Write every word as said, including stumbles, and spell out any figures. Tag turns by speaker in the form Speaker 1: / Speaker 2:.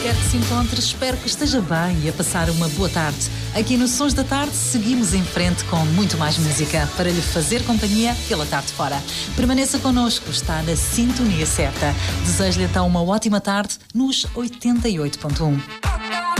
Speaker 1: quer que se encontre, espero que esteja bem e a passar uma boa tarde. Aqui no Sons da Tarde seguimos em frente com muito mais música para lhe fazer companhia pela tarde fora. Permaneça connosco, está na sintonia certa. Desejo-lhe então uma ótima tarde nos oitenta e oito ponto um.